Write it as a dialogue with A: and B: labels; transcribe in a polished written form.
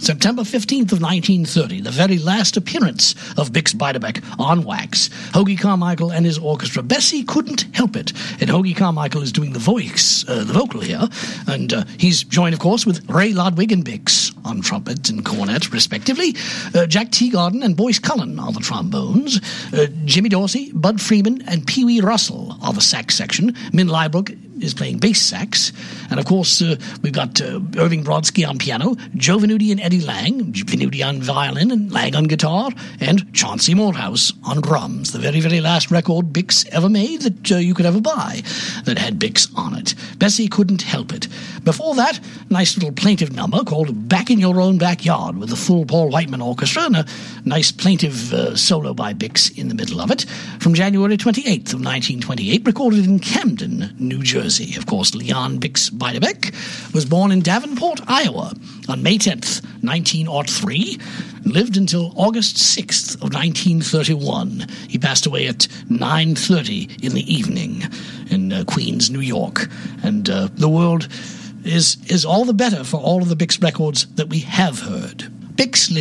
A: September 15th of 1930, the very last appearance of Bix Beiderbecke on wax. Hoagy Carmichael and his orchestra. Bessie couldn't help it. And Hoagy Carmichael is doing the vocal here. And he's joined, of course, with Ray Ludwig and Bix on trumpet and cornet, respectively. Jack Teagarden and Boyce Cullen are the trombones. Jimmy Dorsey, Bud Freeman, and Pee Wee Russell are the sax section. Min Leibrook is playing bass sax. And, of course, we've got Irving Brodsky on piano, Joe Venuti and Eddie Lang, Venuti on violin and Lang on guitar, and Chauncey Morehouse on drums. The very, very last record Bix ever made that you could ever buy that had Bix on it. Bessie couldn't help it. Before that, nice little plaintive number called Back in Your Own Backyard with the full Paul Whiteman Orchestra and a nice plaintive solo by Bix in the middle of it. From January 28th of 1928, recorded in Camden, New Jersey. Of course, Leon Bix Beiderbecke was born in Davenport, Iowa on May 10th, 1903, and lived until August 6th of 1931. He passed away at 9:30 in the evening in Queens, New York. And the world is all the better for all of the Bix records that we have heard. Bix lived